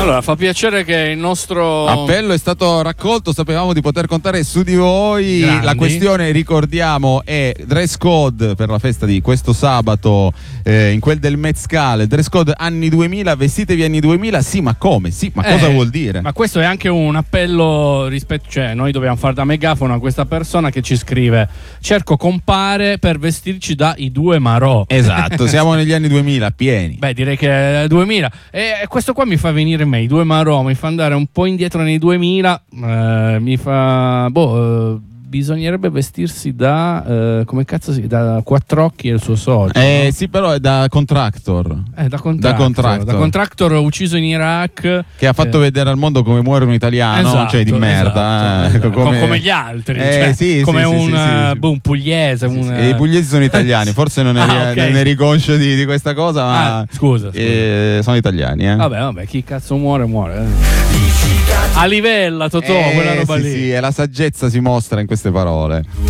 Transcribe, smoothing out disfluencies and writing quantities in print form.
Allora, fa piacere che il nostro appello è stato raccolto, sapevamo di poter contare su di voi. Grandi. La questione, ricordiamo, è dress code per la festa di questo sabato, in quel del Mezzcale, dress code anni 2000, vestitevi anni 2000, sì ma come? Sì, ma cosa vuol dire? Ma questo è anche un appello cioè noi dobbiamo fare da megafono a questa persona che ci scrive: cerco compare per vestirci da i due Marò. Esatto, siamo negli anni 2000 pieni. Beh, direi che 2000. E questo qua mi fa venire me, i due Marò, mi fa andare un po' indietro nei 2000, mi fa bisognerebbe vestirsi da come cazzo da Quattrocchi e il suo socio. No? Sì, però è da Contractor. Da Contractor ucciso in Iraq, che ha fatto vedere al mondo come muore un italiano, esatto, cioè di merda, esatto. Come... come gli altri, cioè, sì, come sì, un pugliese. I pugliesi sono italiani, forse non eri conscio di questa cosa, ma scusa. Sono italiani. Vabbè, chi cazzo muore. A livella, Totò, quella roba lì. Sì, e la saggezza si mostra in queste parole.